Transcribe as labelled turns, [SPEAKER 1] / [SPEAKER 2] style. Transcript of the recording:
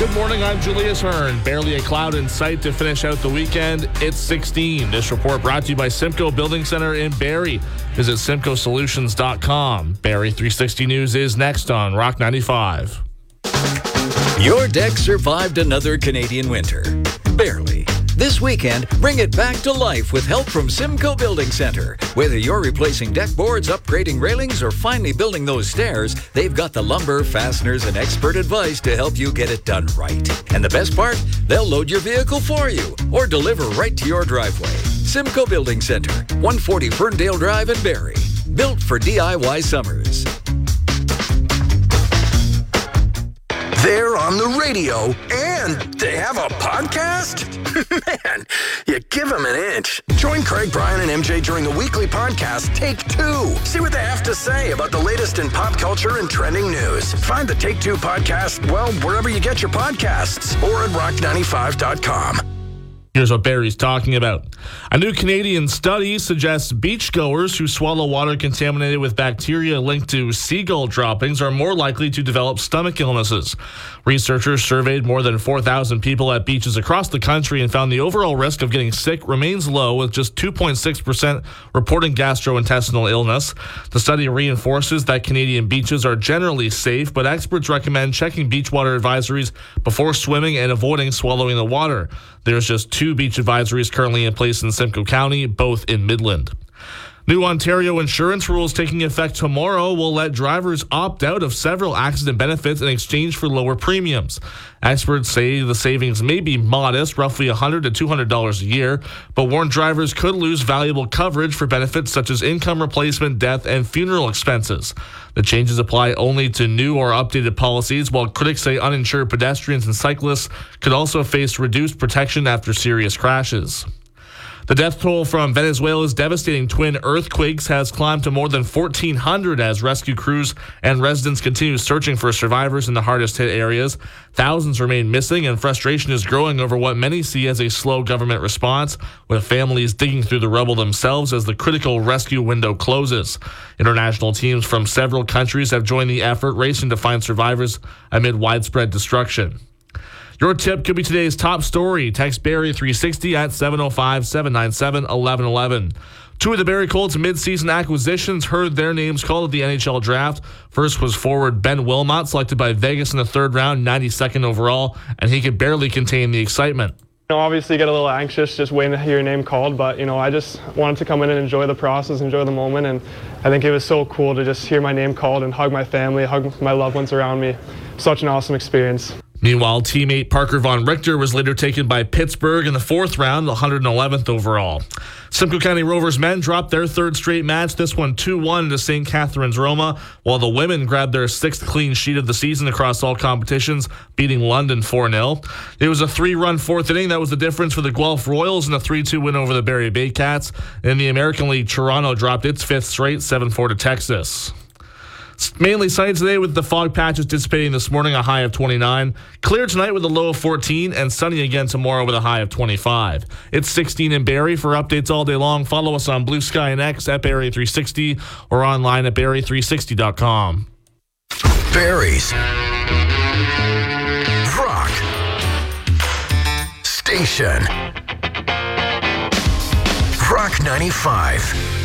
[SPEAKER 1] Good morning, I'm Julius Hearn. Barely a cloud in sight to finish out the weekend. It's 16. This report brought to you by Simcoe Building Center in Barrie. Visit simcoesolutions.com. Barrie 360 News is next on Rock 95.
[SPEAKER 2] Your deck survived another Canadian winter. Barely. This weekend, bring it back to life with help from Simcoe Building Center. Whether you're replacing deck boards, upgrading railings, or finally building those stairs, they've got the lumber, fasteners, and expert advice to help you get it done right. And the best part? They'll load your vehicle for you or deliver right to your driveway. Simcoe Building Center, 140 Ferndale Drive in Barrie. Built for DIY summers.
[SPEAKER 3] They're on the radio, and they have a podcast? Man, you give them an inch. Join Craig, Brian, and MJ during the weekly podcast, Take Two. See what they have to say about the latest in pop culture and trending news. Find the Take Two podcast, well, wherever you get your podcasts, or at rock95.com.
[SPEAKER 1] Here's what Barrie's talking about. A new Canadian study suggests beachgoers who swallow water contaminated with bacteria linked to seagull droppings are more likely to develop stomach illnesses. Researchers surveyed more than 4,000 people at beaches across the country and found the overall risk of getting sick remains low, with just 2.6% reporting gastrointestinal illness. The study reinforces that Canadian beaches are generally safe, but experts recommend checking beach water advisories before swimming and avoiding swallowing the water. There's just 2 beach advisories currently in place in Simcoe County, both in Midland. New Ontario insurance rules taking effect tomorrow will let drivers opt out of several accident benefits in exchange for lower premiums. Experts say the savings may be modest, roughly $100 to $200 a year, but warn drivers could lose valuable coverage for benefits such as income replacement, death, and funeral expenses. The changes apply only to new or updated policies, while critics say uninsured pedestrians and cyclists could also face reduced protection after serious crashes. The death toll from Venezuela's devastating twin earthquakes has climbed to more than 1,400 as rescue crews and residents continue searching for survivors in the hardest hit areas. Thousands remain missing, and frustration is growing over what many see as a slow government response, with families digging through the rubble themselves as the critical rescue window closes. International teams from several countries have joined the effort, racing to find survivors amid widespread destruction. Your tip could be today's top story. Text Barrie 360 at 705-797-1111. 2 of the Barrie Colts mid-season acquisitions heard their names called at the NHL draft. First was forward Ben Wilmot, selected by Vegas in the 3rd round, 92nd overall, and he could barely contain the excitement.
[SPEAKER 4] Obviously you get a little anxious just waiting to hear your name called, but I just wanted to come in and enjoy the process, enjoy the moment, and I think it was so cool to just hear my name called and hug my family, hug my loved ones around me. Such an awesome experience.
[SPEAKER 1] Meanwhile, teammate Parker Von Richter was later taken by Pittsburgh in the 4th round, 111th overall. Simcoe County Rovers men dropped their 3rd straight match, this one 2-1 to St. Catharines Roma, while the women grabbed their 6th clean sheet of the season across all competitions, beating London 4-0. It was a 3-run 4th inning that was the difference for the Guelph Royals in a 3-2 win over the Barrie Bay Cats. In the American League, Toronto dropped its 5th straight, 7-4 to Texas. Mainly sunny today with the fog patches dissipating this morning, a high of 29. Clear tonight with a low of 14, and sunny again tomorrow with a high of 25. It's 16 in Barrie. For updates all day long, follow us on Blue Sky and X at Barrie360 or online at Barrie360.com.
[SPEAKER 3] Barrie's Rock Station. Rock 95.